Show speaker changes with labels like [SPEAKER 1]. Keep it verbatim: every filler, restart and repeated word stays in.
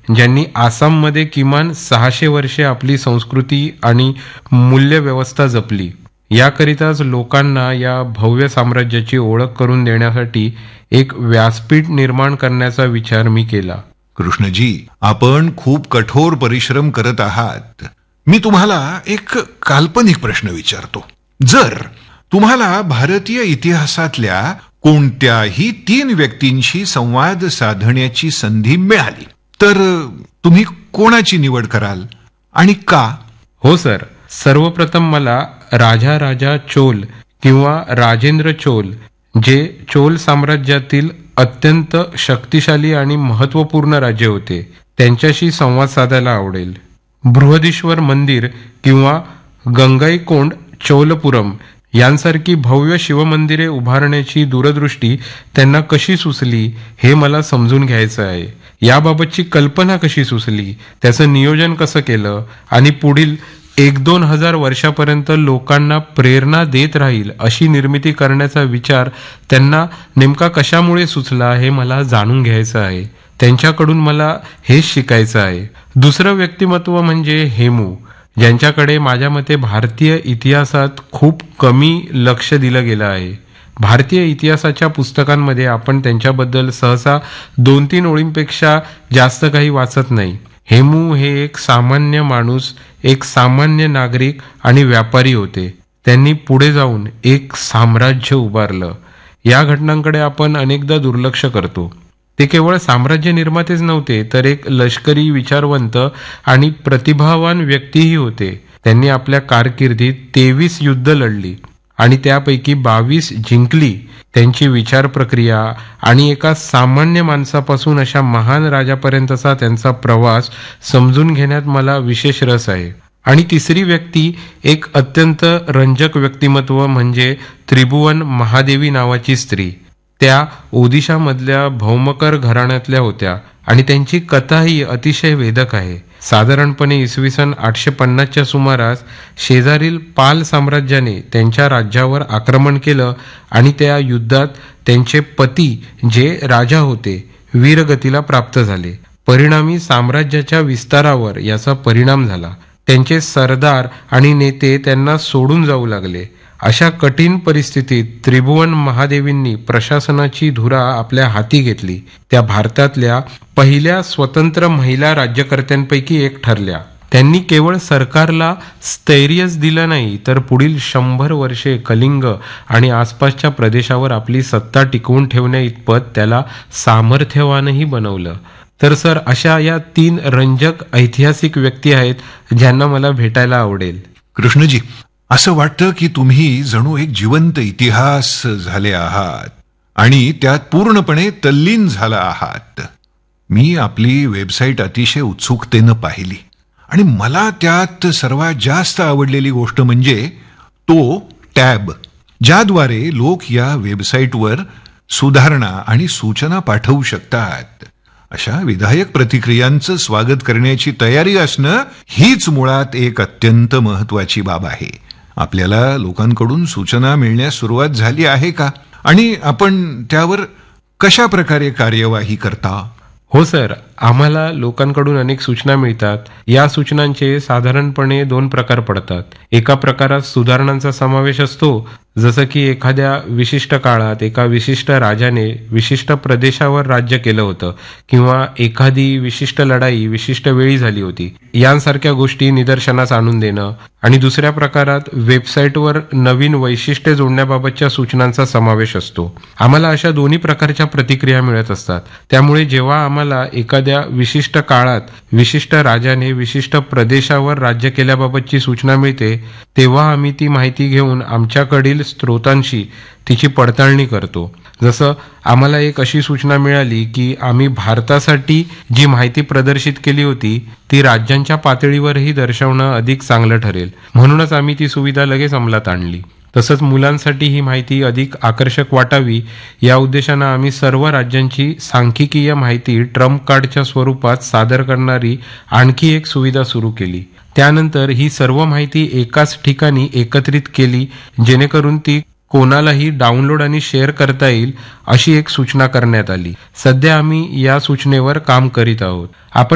[SPEAKER 1] ज्यांनी आसाममध्ये किमान सहाशे वर्षे आपली संस्कृती आणि मूल्य व्यवस्था जपली. याकरिताच लोकांना या भव्य साम्राज्याची ओळख करून देण्यासाठी एक व्यासपीठ निर्माण करण्याचा विचार मी केला.
[SPEAKER 2] कृष्णजी, आपण खूप कठोर परिश्रम करत आहात. मी तुम्हाला एक काल्पनिक प्रश्न विचारतो. जर तुम्हाला भारतीय इतिहासातल्या कोणत्याही तीन व्यक्तींशी संवाद साधण्याची संधी मिळाली तर तुम्ही कोणाची निवड कराल आणि का?
[SPEAKER 1] हो सर, सर्वप्रथम मला राजा राजा चोल किंवा राजेंद्र चोल, जे चोल साम्राज्यातील अत्यंत शक्तिशाली आणि महत्वपूर्ण राज्य होते, त्यांच्याशी संवाद साधायला आवडेल. बृहदीश्वर मंदिर किंवा गंगाईकोंड चोलपुरम यांसारखी भव्य शिवमंदिरे उभारण्याची दूरदृष्टी त्यांना कशी सुचली हे मला समजून घ्यायचं आहे. याबाबतची कल्पना कशी सुचली, त्याचं नियोजन कसं केलं आणि पुढील एक दोन हजार वर्षापर्यंत लोकांना प्रेरणा देत राहील अशी निर्मिती करण्याचा विचार त्यांना नेमका कशामुळे सुचला हे मला जाणून घ्यायचं आहे. त्यांच्याकडून मला हेच शिकायचं आहे. दुसरं व्यक्तिमत्व म्हणजे हेमू, ज्यांच्याकडे माझ्या मते भारतीय इतिहासात खूप कमी लक्ष दिलं गेलं आहे. भारतीय इतिहासाच्या पुस्तकांमध्ये आपण त्यांच्याबद्दल सहसा दोन तीन ओळींपेक्षा जास्त काही वाचत नाही. हेमू हे एक सामान्य माणूस, एक सामान्य नागरिक आणि व्यापारी होते. त्यांनी पुढे जाऊन एक साम्राज्य उभारलं. या घटनांकडे आपण अनेकदा दुर्लक्ष करतो. ते केवळ साम्राज्य निर्मातेच नव्हते, तर एक लष्करी विचारवंत आणि प्रतिभावान व्यक्तीही होते. त्यांनी आपल्या कारकिर्दीत तेवीस युद्ध लढली आणि त्यापैकी बावीस जिंकली. त्यांची विचार प्रक्रिया आणि एका सामान्य माणसापासून अशा महान राजापर्यंतचा त्यांचा प्रवास समजून घेण्यात मला विशेष रस आहे. आणि तिसरी व्यक्ती, एक अत्यंत रंजक व्यक्तिमत्व म्हणजे त्रिभुवन महादेवी नावाची स्त्री. त्या ओदिशामधल्या भौमकर घराण्यातल्या होत्या आणि त्यांची कथाही अतिशय वेदक आहे. साधारणपणे इसवी सन आठशे पन्नासच्या सुमारास शेजारील पाल साम्राज्याने त्यांच्या राज्यावर आक्रमण केलं आणि त्या युद्धात त्यांचे पती, जे राजा होते, वीरगतीला प्राप्त झाले. परिणामी साम्राज्याच्या विस्तारावर याचा परिणाम झाला. त्यांचे सरदार आणि नेते त्यांना सोडून जाऊ लागले. अशा कठीण परिस्थितीत त्रिभुवन महादेवींनी प्रशासनाची धुरा आपल्या हाती घेतली. त्या भारतातल्या पहिल्या स्वतंत्र महिला राज्यकर्त्यांपैकी एक ठरल्या. त्यांनी केवळ सरकारला स्थैर्यच दिलं नाही, तर पुढील शंभर वर्षे कलिंग आणि आसपासच्या प्रदेशावर आपली सत्ता टिकवून ठेवण्या इतपत त्याला सामर्थ्यवानही बनवलं. तर सर, अशा या तीन रंजक ऐतिहासिक व्यक्ती आहेत ज्यांना मला भेटायला आवडेल.
[SPEAKER 2] कृष्णजी, असं वाटतं की तुम्ही जणू एक जिवंत इतिहास झाले आहात आणि त्यात पूर्णपणे तल्लीन झाला आहात. मी आपली वेबसाईट अतिशय उत्सुकतेनं पाहिली आणि मला त्यात सर्वात जास्त आवडलेली गोष्ट म्हणजे तो टॅब, ज्याद्वारे लोक या वेबसाईटवर सुधारणा आणि सूचना पाठवू शकतात. अशा विधायक प्रतिक्रियांचं स्वागत करण्याची तयारी असणं हीच मुळात एक अत्यंत महत्वाची बाब आहे. आपल्याला लोकांकडून सूचना मिळण्यास सुरुवात झाली आहे का आणि आपण त्यावर कशा प्रकारे कार्यवाही करता?
[SPEAKER 1] हो सर, आम्हाला लोकांकडून अनेक सूचना मिळतात. या सूचनांचे साधारणपणे दोन प्रकार पडतात. एका प्रकारात सुधारणांचा समावेश असतो, जसं की एखाद्या विशिष्ट काळात एका विशिष्ट राजाने विशिष्ट प्रदेशावर राज्य केलं होतं किंवा एखादी विशिष्ट लढाई विशिष्ट वेळी झाली होती, यांसारख्या गोष्टी निदर्शनास आणून देणं. आणि दुसऱ्या प्रकारात वेबसाईटवर नवीन वैशिष्ट्ये जोडण्याबाबतच्या सूचनांचा समावेश असतो. आम्हाला अशा दोन्ही प्रकारच्या प्रतिक्रिया मिळत असतात. त्यामुळे जेव्हा आम्हाला एखाद्या विशिष्ट काळात विशिष्ट राजाने विशिष्ट प्रदेशावर राज्य केल्याबाबतची सूचना मिळते, तेव्हा आम्ही ती माहिती घेऊन आमच्याकडील स्रोतांशी तिची पडताळणी करतो. जसं आम्हाला एक अशी सूचना मिळाली की आम्ही भारतासाठी जी माहिती प्रदर्शित केली होती ती राज्यांच्या पातळीवरही दर्शवणं अधिक चांगलं ठरेल, म्हणूनच आम्ही ती सुविधा लगेच अंमलात आणली. तसंच मुलांसाठी ही माहिती अधिक आकर्षक वाटावी या उद्देशानं आम्ही सर्व राज्यांची सांख्यिकीय माहिती ट्रम्प कार्डच्या स्वरूपात सादर करणारी आणखी एक सुविधा सुरू केली. त्यानंतर ही सर्व माहिती एकाच ठिकाणी एकत्रित केली, जेणेकरून ती कोणालाही डाउनलोड आणि शेअर करता येईल अशी एक सूचना करण्यात आली. सध्या आम्ही या सूचनेवर काम करीत आहोत. आपण